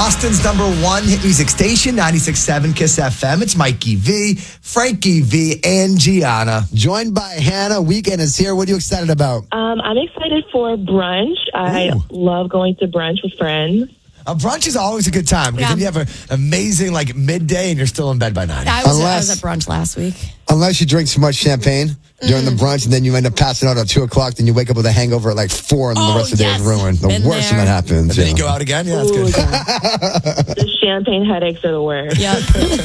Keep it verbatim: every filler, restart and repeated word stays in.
Austin's number one hit music station, ninety-six point seven Kiss F M. It's Mikey V, Frankie V, and Gianna. Joined by Hannah. Weekend is here. What are you excited about? Um, I'm excited for brunch. I Ooh. love going to brunch with friends. A brunch is always a good time because Yeah. then you have an amazing like midday and you're still in bed by nine. I was, I Unless- was at brunch last week. Unless you drink too much champagne during the brunch and then you end up passing out at two o'clock, then you wake up with a hangover at like four and Oh, the rest of the day yes. is ruined. The Been worst when there. that happens. And then yeah. you go out again. Yeah, that's Ooh, good. the champagne headaches are the worst. Yep.